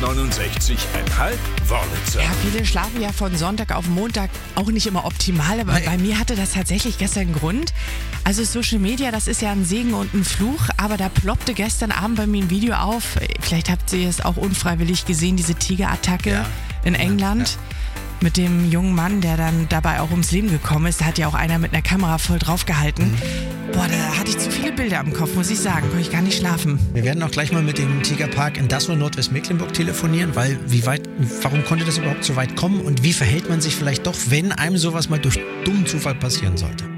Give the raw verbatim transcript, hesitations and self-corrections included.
neunundsechzig Komma fünf Wörlitzer. Ja, viele schlafen ja von Sonntag auf Montag auch nicht immer optimal, aber Nein. bei mir hatte das tatsächlich gestern einen Grund. Also Social Media, das ist ja ein Segen und ein Fluch, aber da ploppte gestern Abend bei mir ein Video auf. Vielleicht habt ihr es auch unfreiwillig gesehen, diese Tigerattacke Ja. in England. Ja. Mit dem jungen Mann, der dann dabei auch ums Leben gekommen ist. Da hat ja auch einer mit einer Kamera voll draufgehalten. Mhm. Boah, da hatte ich zu viele Bilder im Kopf, muss ich sagen. Konnte ich gar nicht schlafen. Wir werden auch gleich mal mit dem Tigerpark in Dassel, Nordwestmecklenburg telefonieren, weil wie weit, warum konnte das überhaupt so weit kommen und wie verhält man sich vielleicht doch, wenn einem sowas mal durch dummen Zufall passieren sollte?